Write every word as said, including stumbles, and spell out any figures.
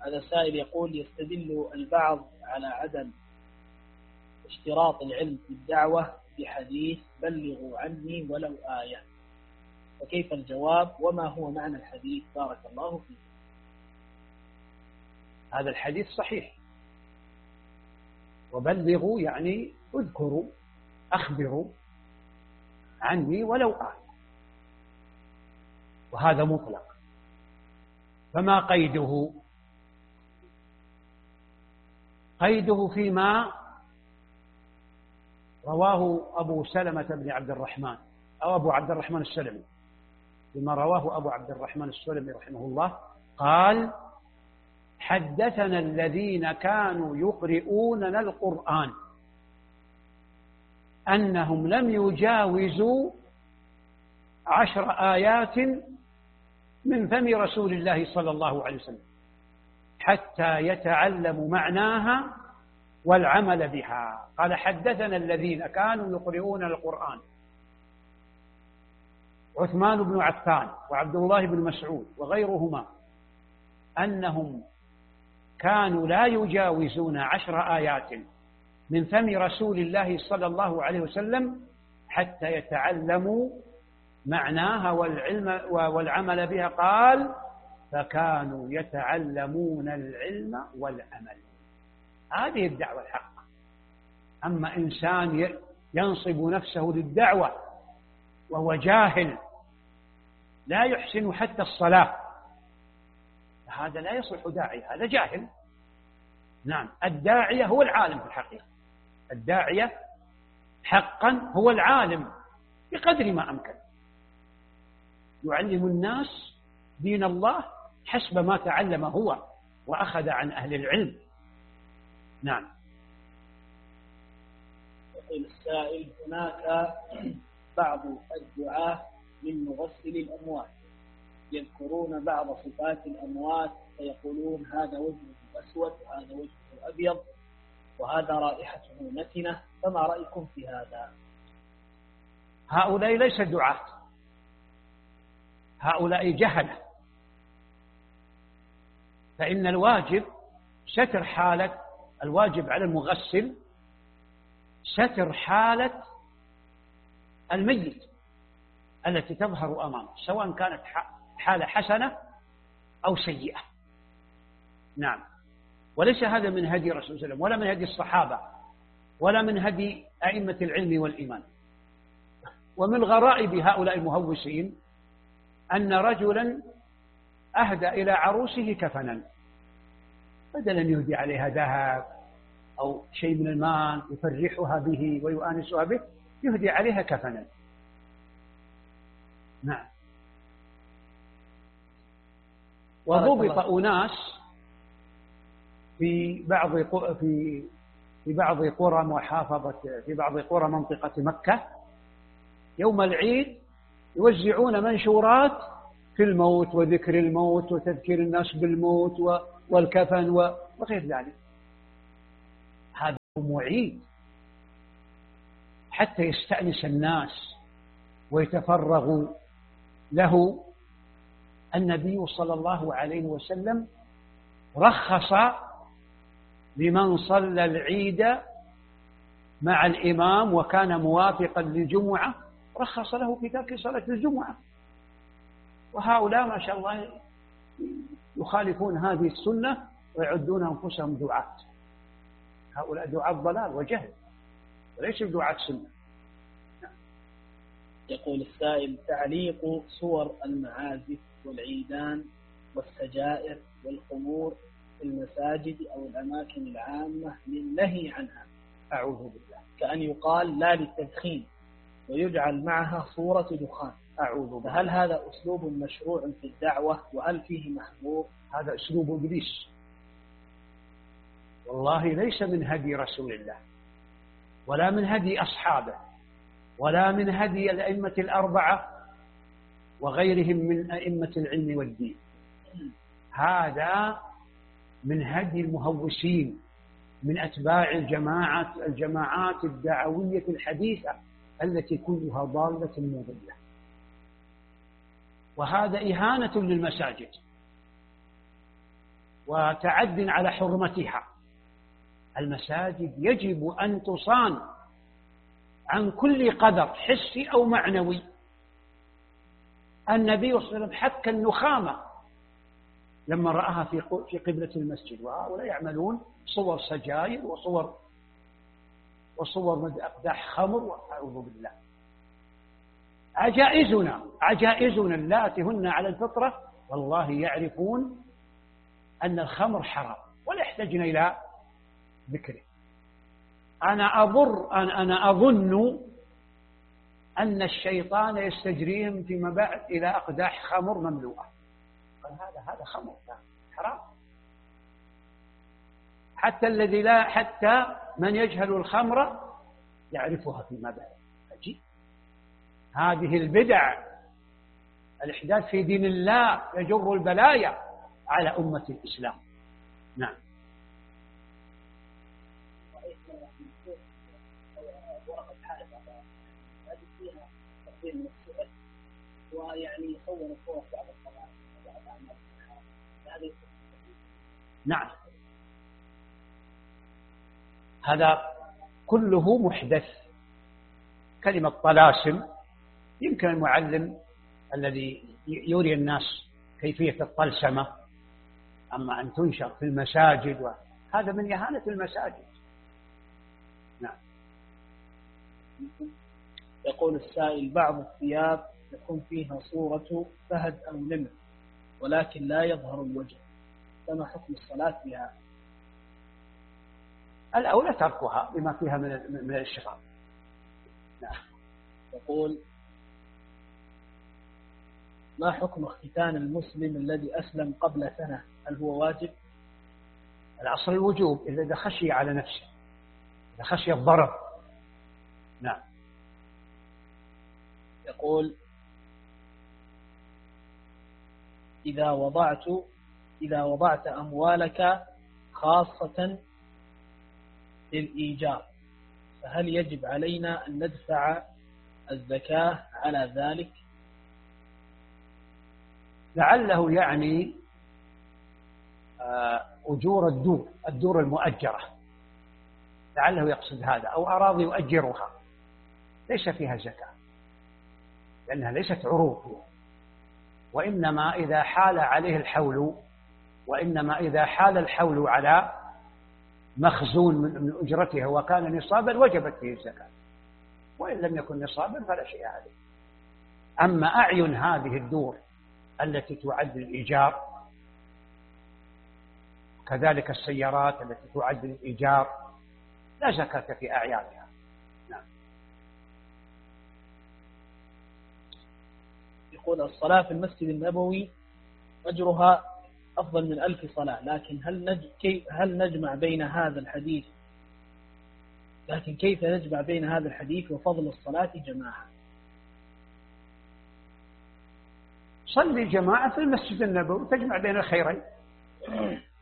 هذا سائل يقول: يستدل البعض على عدم اشتراط العلم في الدعوة بحديث بلغوا عني ولو آية، فكيف الجواب؟ وما هو معنى الحديث بارك الله فيه؟ هذا الحديث صحيح، وبلغوا يعني اذكروا أخبروا عني ولو آية، وهذا مطلق. فما قيده؟ قيده فيما رواه أبو سلمة بن عبد الرحمن أو أبو عبد الرحمن السلمي، فيما رواه أبو عبد الرحمن السلمي رحمه الله قال: حدثنا الذين كانوا يقرؤوننا القرآن أنهم لم يجاوزوا عشر آيات من فم رسول الله صلى الله عليه وسلم حتى يتعلموا معناها والعمل بها. قال: حدثنا الذين كانوا يقرؤون القرآن، عثمان بن عفان وعبد الله بن مسعود وغيرهما، أنهم كانوا لا يجاوزون عشر آيات من فم رسول الله صلى الله عليه وسلم حتى يتعلموا معناها والعلم والعمل بها. قال: فكانوا يتعلمون العلم والعمل. هذه الدعوة الحقة. أما إنسان ينصب نفسه للدعوة وهو جاهل لا يحسن حتى الصلاة، هذا لا يصلح داعي، هذا جاهل. نعم، الداعية هو العالم في الحقيقة، الداعية حقا هو العالم بقدر ما أمكن، يعلم الناس دين الله حسب ما تعلم هو وأخذ عن أهل العلم. نعم. يقول السائل: هناك بعض الدعاة من مغسل الأموات يذكرون بعض صفات الأموات فيقولون هذا وجهه أسود وهذا وجهه أبيض وهذا رائحته نتنة، فما رأيكم في هذا؟ هؤلاء ليس دعاة، هؤلاء جهلة. فإن الواجب ستر حالة، الواجب على المغسل ستر حالة الميت التي تظهر أمامه، سواء كانت حالة حسنة أو سيئة. نعم. وليس هذا من هدي رسول الله صلى الله عليه وسلم ولا من هدي الصحابة ولا من هدي أئمة العلم والإيمان. ومن غرائب هؤلاء المهوسين أن رجلا أهدى إلى عروسه كفنا، بدل أن يهدي عليها ذهب أو شيء من المال يفرحها به ويؤانسها به، يهدي عليها كفنا. نعم. وضبط أناس في بعض في في بعض قرى محافظة في بعض قرى منطقة مكة يوم العيد يوزعون منشورات في الموت وذكر الموت وتذكير الناس بالموت والكفن وغير ذلك. هذا معيد حتى يستأنس الناس ويتفرغوا له. النبي صلى الله عليه وسلم رخص لمن صلى العيد مع الإمام وكان موافقا للجمعة، رخص له في ترك صلاة الجمعة. وهؤلاء ما شاء الله يخالفون هذه السنة ويعدون أنفسهم دعاة. هؤلاء دعاة ضلال وجهل وليس دعاة سنة. يقول السائل: تعليق صور المعازف والعيدان والسجائر والخمور في المساجد أو الأماكن العامة للنهي عنها، أعوذ بالله، كأن يقال لا للتدخين ويجعل معها صورة دخان، أعوذ بالله. فهل هذا أسلوب مشروع في الدعوة وهل فيه محظور؟ هذا أسلوب إبليس، والله ليس من هدي رسول الله ولا من هدي أصحابه ولا من هدي الأئمة الأربعة وغيرهم من أئمة العلم والدين. هذا من هدي المهوسين من أتباع الجماعات الجماعات الدعوية الحديثة التي كلها ضالة مضلة، وهذا إهانة للمساجد وتعد على حرمتها. المساجد يجب أن تصان عن كل قدر حسي أو معنوي. النبي صلى الله عليه وسلم حك النخامة لما رآها في في قبلة المسجد، وهؤلاء يعملون صور سجاير وصور وصور أقداح خمر، وأعوذ بالله. عجائزنا عجائزنا اللاتي هن على الفطرة والله يعرفون أن الخمر حرام ولا يحتاجون إلى ذكره. أنا أضر أنا, أنا أظن أن الشيطان يستجريهم فيما بعد إلى أقداح خمر مملوءة. قال هذا هذا خمر حرام. حتى الذي لا حتى من يجهل الخمر يعرفها فيما بعد. عجيب. هذه البدع الإحداث في دين الله يجر البلايا على أمة الإسلام. نعم. ويعني يصور الصور بعد الصلاة بعد أعمال هذه. نعم، هذا كله محدث. كلمة طلاسم يمكن المعلم الذي يري الناس كيفية الطلسمة، أما أن تنشر في المساجد وهذا من إهانة المساجد. نعم. يقول السائل: بعض الثياب يكون فيها صورة فهد أو نمر ولكن لا يظهر الوجه، فما حكم الصلاة بها؟ الأولى تركها بما فيها من من الإشغال. نعم. يقول: ما حكم اختتان المسلم الذي أسلم قبل سنة؟ هل هو واجب؟ الأصل الوجوب إذا خشي على نفسه، إذا خشي الضرر. نعم. يقول: إذا وضعت إذا وضعت أموالك خاصة للإيجار فهل يجب علينا أن ندفع الزكاة على ذلك؟ لعله يعني أجور الدور الدور المؤجرة، لعله يقصد هذا، أو أراضي يؤجرها ليس فيها زكاة لأنها ليست عروض، وإنما إذا حال عليه الحول وإنما إذا حال الحول على مخزون من أجرتها وكان نصابا وجبت فيه الزكاة، وإن لم يكن نصابا فلا شيء عليه. أما أعين هذه الدور التي تعد للإيجار، كذلك السيارات التي تعد للإيجار، لا زكاة في أعيانها. نعم. يقول: الصلاة في المسجد النبوي أجرها أفضل من ألف صلاة، لكن هل نج... كيف هل نجمع بين هذا الحديث لكن كيف نجمع بين هذا الحديث وفضل الصلاة جماعة؟ صلي جماعة في المسجد النبوي تجمع بين الخيرين.